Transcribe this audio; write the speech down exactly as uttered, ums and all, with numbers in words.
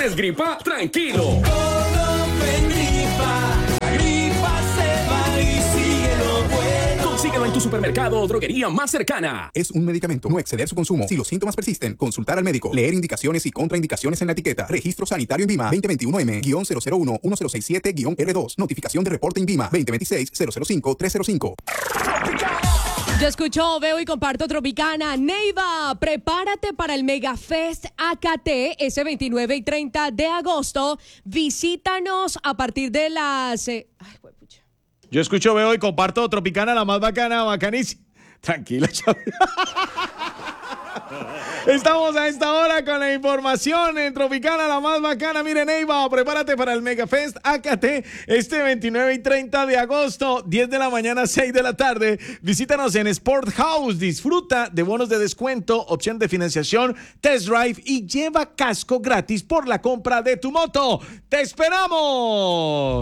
¿Tienes gripa? Tranquilo. Consíguelo en tu supermercado o droguería más cercana. Es un medicamento. No exceder su consumo. Si los síntomas persisten, consultar al médico. Leer indicaciones y contraindicaciones en la etiqueta. Registro sanitario INVIMA veinte veintiuno M cero cero uno uno cero seis siete R dos. Notificación de reporte INVIMA veinte veintiséis cero cero cinco tres cero cinco. Yo escucho, veo y comparto Tropicana. Neiva, prepárate para el Megafest A K T ese veintinueve y treinta de agosto. Visítanos a partir de las... Eh... Ay, pucha. Yo escucho, veo y comparto Tropicana, la más bacana, bacanísima. Tranquila, chaval. Estamos a esta hora con la información en Tropicana, la más bacana. Miren, Neiva, prepárate para el Megafest A K T este veintinueve y treinta de agosto, diez de la mañana, seis de la tarde. Visítanos en Sport House. Disfruta de bonos de descuento, opción de financiación, test drive y lleva casco gratis por la compra de tu moto. ¡Te esperamos!